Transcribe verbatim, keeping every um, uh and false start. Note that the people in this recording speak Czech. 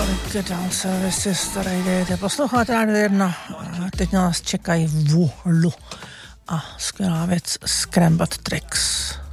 Down Services, tady jdete poslouchat Rádio jedna. Teď nás čekají Vůlu a skvělá věc Scrambled Tricks.